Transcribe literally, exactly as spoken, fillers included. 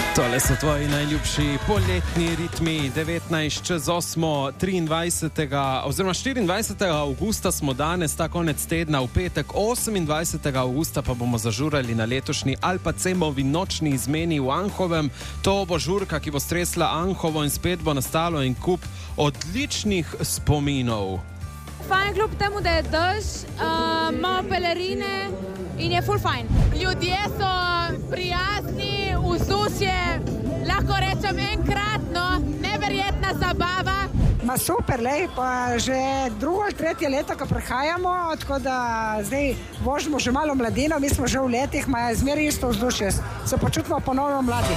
Tole so tvoji najljubši poletni ritmi. devetnajst čez osmo, triindvajsetega oziroma štiriindvajsetega avgusta smo danes, ta konec tedna, v petek osemindvajsetega avgusta pa bomo zažurali na letošnji Alpa Cemovi nočni izmeni v Anhovem. To bo žurka, ki bo stresla Anhovo in spet bo nastalo en kup odličnih spominov. Fajn, kljub temu, da je dež, uh, imamo pelerine in je ful fajn. Ljudje so prijazni, vzdušje, lahko rečem enkratno, neverjetna zabava. Ma super, lej, pa že drugo ali tretje leto, ko prihajamo, tako da zdaj vožimo že malo mladino, mi smo že v letih, ima zmeraj isto vzdušje, se počutimo ponovno mladi.